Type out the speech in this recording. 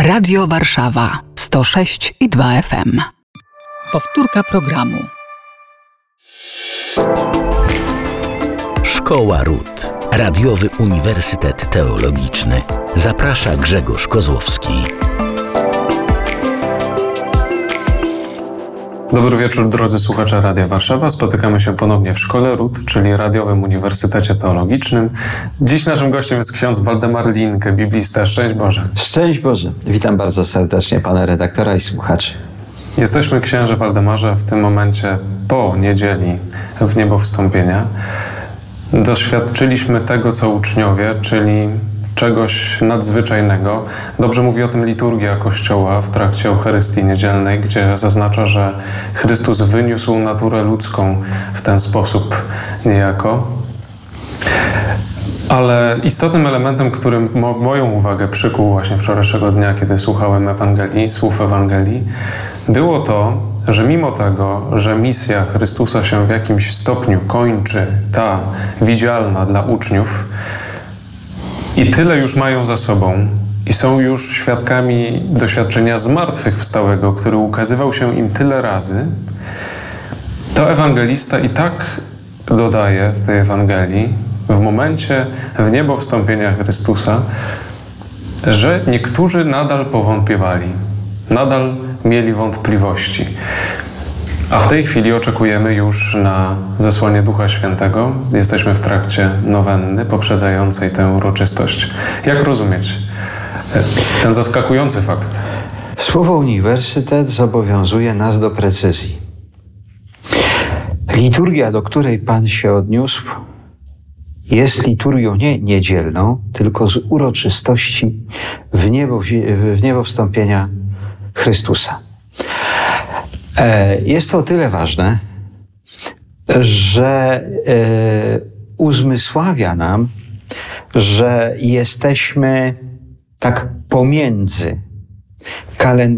Radio Warszawa 106,2 FM. Powtórka programu. Szkoła Ród. Radiowy Uniwersytet Teologiczny. Zaprasza Grzegorz Kozłowski. Dobry wieczór, drodzy słuchacze Radia Warszawa. Spotykamy się ponownie w Szkole Ród, czyli Radiowym Uniwersytecie Teologicznym. Dziś naszym gościem jest ksiądz Waldemar Linke, biblista. Szczęść Boże. Szczęść Boże. Witam bardzo serdecznie pana redaktora i słuchaczy. Jesteśmy, księże Waldemarze, w tym momencie po niedzieli w niebowstąpienia. Doświadczyliśmy tego, co uczniowie, czyli czegoś nadzwyczajnego. Dobrze mówi o tym liturgia Kościoła w trakcie Eucharystii Niedzielnej, gdzie zaznacza, że Chrystus wyniósł naturę ludzką w ten sposób niejako. Ale istotnym elementem, który moją uwagę przykuł właśnie wczorajszego dnia, kiedy słuchałem słów Ewangelii, było to, że mimo tego, że misja Chrystusa się w jakimś stopniu kończy, ta widzialna dla uczniów, i tyle już mają za sobą i są już świadkami doświadczenia zmartwychwstałego, który ukazywał się im tyle razy, to ewangelista i tak dodaje w tej Ewangelii, w momencie w niebo wstąpienia Chrystusa, że niektórzy nadal powątpiewali, nadal mieli wątpliwości. A w tej chwili oczekujemy już na zesłanie Ducha Świętego. Jesteśmy w trakcie nowenny poprzedzającej tę uroczystość. Jak rozumieć ten zaskakujący fakt? Słowo uniwersytet zobowiązuje nas do precyzji. Liturgia, do której Pan się odniósł, jest liturgią nie niedzielną, tylko z uroczystości w niebo wstąpienia Chrystusa. Jest to o tyle ważne, że uzmysławia nam, że jesteśmy tak pomiędzy kalendarzem